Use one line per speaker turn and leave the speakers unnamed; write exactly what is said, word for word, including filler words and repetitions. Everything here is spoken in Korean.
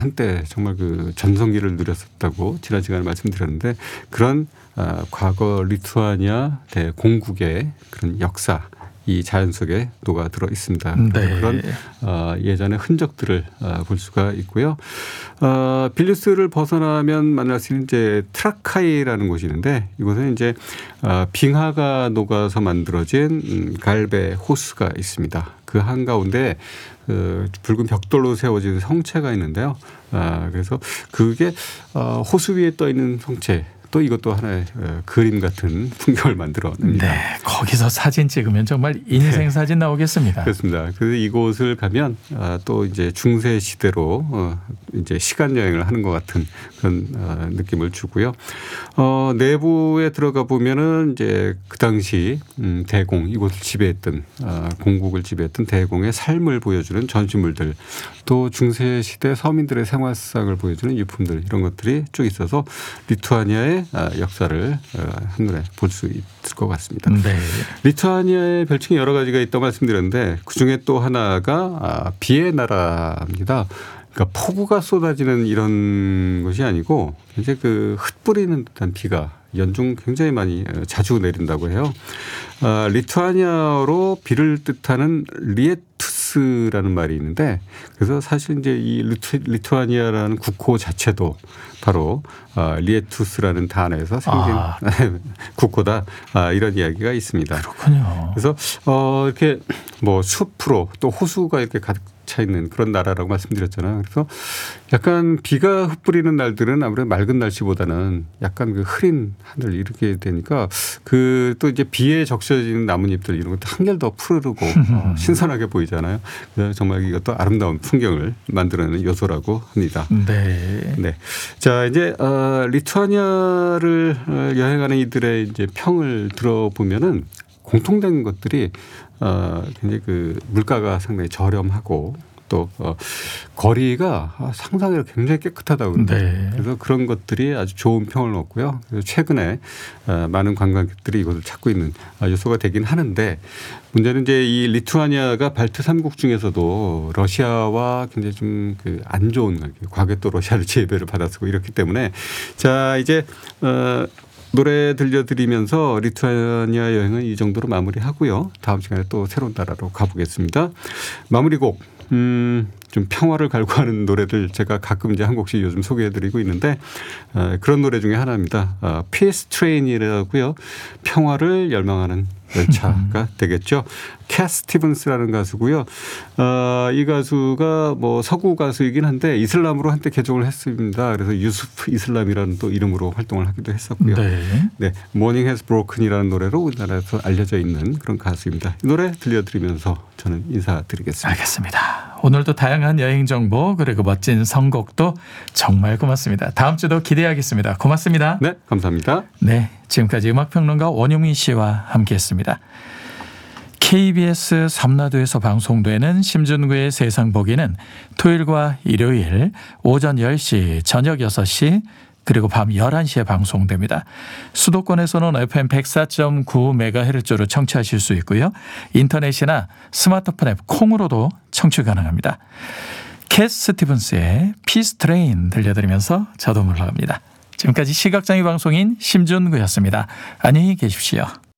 한때 정말 그 전성기를 누렸었다고 지난 시간에 말씀드렸는데 그런 어, 과거 리투아니아 대공국의 그런 역사 이 자연 속에 녹아들어 있습니다.
네.
그런 어, 예전의 흔적들을 어, 볼 수가 있고요. 어, 빌뉴스를 벗어나면 만날 수 있는 이제 트라카이라는 곳이 있는데 이곳은 이제 어, 빙하가 녹아서 만들어진 음, 갈배 호수가 있습니다. 그 한가운데 그 붉은 벽돌로 세워진 성체가 있는데요. 아, 그래서 그게 어, 호수 위에 떠 있는 성체. 또 이것도 하나의 그림 같은 풍경을 만들어냅니다.
네, 거기서 사진 찍으면 정말 인생
네.
사진 나오겠습니다.
그렇습니다. 그래서 이곳을 가면 또 이제 중세 시대로 이제 시간 여행을 하는 것 같은 그런 느낌을 주고요. 어, 내부에 들어가 보면은 이제 그 당시 대공 이곳을 지배했던 공국을 지배했던 대공의 삶을 보여주는 전시물들, 또 중세 시대 서민들의 생활상을 보여주는 유품들 이런 것들이 쭉 있어서 리투아니아의 역사를 한눈에 볼 수 있을 것 같습니다.
네.
리투아니아의 별칭이 여러 가지가 있다고 말씀드렸는데 그중에 또 하나가 비의 나라입니다. 그러니까 폭우가 쏟아지는 이런 것이 아니고 이제 그 흩뿌리는 듯한 비가 연중 굉장히 많이 자주 내린다고 해요. 아, 리투아니아로 비를 뜻하는 리에투스라는 말이 있는데 그래서 사실 이제 이 리투, 리투아니아라는 국호 자체도 바로 아, 리에투스라는 단어에서 생긴 아. 국호다 아, 이런 이야기가 있습니다.
그렇군요.
그래서 어, 이렇게 뭐 숲으로 또 호수가 이렇게 가득 차 있는 그런 나라라고 말씀드렸잖아요. 그래서 약간 비가 흩뿌리는 날들은 아무래도 맑은 날씨보다는 약간 그 흐린 하늘 이렇게 되니까 그 또 이제 비에 적셔지는 나뭇잎들 이런 것도 한결 더 푸르르고 어, 신선하게 보이잖아요. 그래서 정말 이것도 아름다운 풍경을 만들어내는 요소라고 합니다.
네.
네. 자 이제 어, 리투아니아를 여행하는 이들의 이제 평을 들어보면은 공통된 것들이 어, 굉장히 그 물가가 상당히 저렴하고 또 어, 거리가 상상으로 굉장히 깨끗하다고 그러는데
네.
그래서 그런 것들이 아주 좋은 평을 얻고요. 그래서 최근에 어, 많은 관광객들이 이곳을 찾고 있는 요소가 되긴 하는데 문제는 이제 이 리투아니아가 발트 삼 국 중에서도 러시아와 굉장히 좀 그 안 좋은 관계, 과거에 또 러시아를 제배를 받았고 이렇기 때문에 자 이제 어, 노래 들려드리면서 리투아니아 여행은 이 정도로 마무리하고요. 다음 시간에 또 새로운 나라로 가보겠습니다. 마무리곡 음, 좀 평화를 갈구하는 노래들 제가 가끔 이제 한 곡씩 요즘 소개해드리고 있는데 어, 그런 노래 중에 하나입니다. 어, Peace Train이라고요. 평화를 열망하는 열차가 되겠죠. 캣 스티븐스라는 가수고요. 어, 이 가수가 뭐 서구 가수이긴 한데 이슬람으로 한때 개종을 했습니다. 그래서 유수프 이슬람이라는 또 이름으로 활동을 하기도 했었고요.
네.
네, Morning Has Broken이라는 노래로 우리나라에서 알려져 있는 그런 가수입니다. 이 노래 들려드리면서 저는 인사드리겠습니다.
알겠습니다. 오늘도 다양한 여행 정보 그리고 멋진 선곡도 정말 고맙습니다. 다음 주도 기대하겠습니다. 고맙습니다.
네, 감사합니다.
네, 지금까지 음악평론가 원용민 씨와 함께했습니다. 케이비에스 삼라디오에서 방송되는 심준구의 세상 보기는 토요일과 일요일 오전 열 시, 저녁 여섯 시 그리고 밤 열한 시에 방송됩니다. 수도권에서는 에프엠 백사 점 구 메가헤르츠로 청취하실 수 있고요. 인터넷이나 스마트폰 앱 콩으로도 청취 가능합니다. 캣 스티븐스의 피스 트레인 들려드리면서 저도 물러갑니다. 지금까지 시각장애 방송인 심준구였습니다. 안녕히 계십시오.